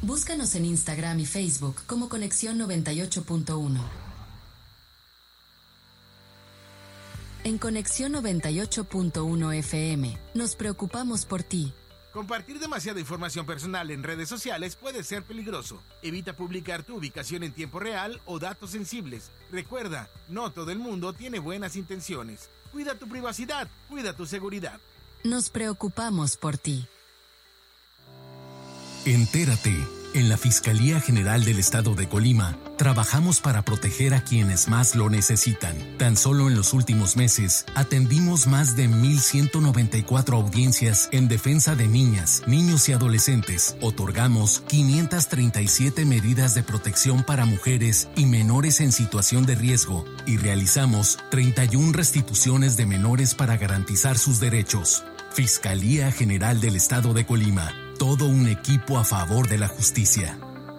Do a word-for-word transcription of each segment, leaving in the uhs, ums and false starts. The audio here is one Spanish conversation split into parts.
Búscanos en Instagram y Facebook como Conexión noventa y ocho punto uno. En Conexión noventa y ocho punto uno F M, nos preocupamos por ti. Compartir demasiada información personal en redes sociales puede ser peligroso. Evita publicar tu ubicación en tiempo real o datos sensibles. Recuerda, no todo el mundo tiene buenas intenciones. Cuida tu privacidad, cuida tu seguridad. Nos preocupamos por ti. Entérate. En la Fiscalía General del Estado de Colima, trabajamos para proteger a quienes más lo necesitan. Tan solo en los últimos meses, atendimos más de mil ciento noventa y cuatro audiencias en defensa de niñas, niños y adolescentes. Otorgamos quinientas treinta y siete medidas de protección para mujeres y menores en situación de riesgo y realizamos treinta y una restituciones de menores para garantizar sus derechos. Fiscalía General del Estado de Colima. Todo un equipo a favor de la justicia.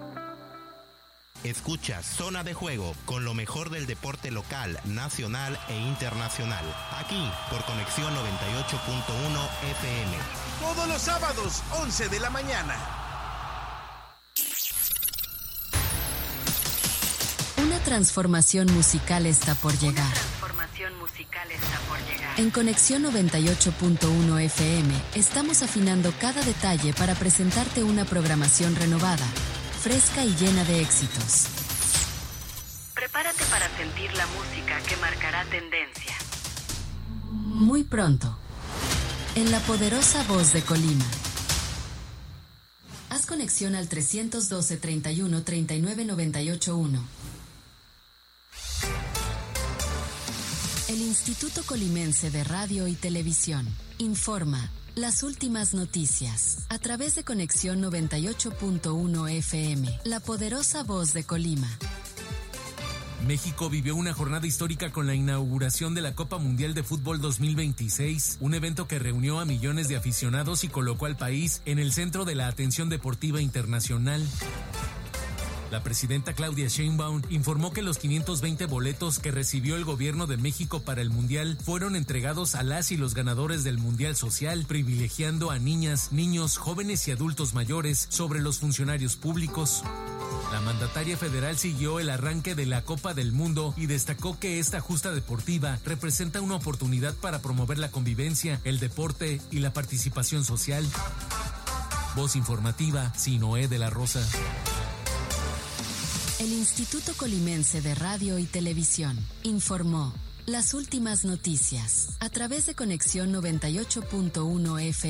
Escucha Zona de Juego con lo mejor del deporte local, nacional e internacional. Aquí por Conexión noventa y ocho punto uno F M. Todos los sábados, once de la mañana. Una transformación musical está por llegar. Una transformación musical está por llegar. En Conexión noventa y ocho punto uno F M estamos afinando cada detalle para presentarte una programación renovada, fresca y llena de éxitos. Prepárate para sentir la música que marcará tendencia. Muy pronto, en la poderosa voz de Colima. Haz conexión al trescientos doce, treinta y uno, treinta y nueve, noventa y ocho uno. El Instituto Colimense de Radio y Televisión informa las últimas noticias a través de Conexión noventa y ocho punto uno F M, la poderosa voz de Colima. México vivió una jornada histórica con la inauguración de la Copa Mundial de Fútbol dos mil veintiséis, un evento que reunió a millones de aficionados y colocó al país en el centro de la atención deportiva internacional. La presidenta Claudia Sheinbaum informó que los quinientos veinte boletos que recibió el gobierno de México para el Mundial fueron entregados a las y los ganadores del Mundial Social, privilegiando a niñas, niños, jóvenes y adultos mayores sobre los funcionarios públicos. La mandataria federal siguió el arranque de la Copa del Mundo y destacó que esta justa deportiva representa una oportunidad para promover la convivencia, el deporte y la participación social. Voz informativa, Sinoé de la Rosa. El Instituto Colimense de Radio y Televisión informó las últimas noticias a través de Conexión noventa y ocho punto uno F M.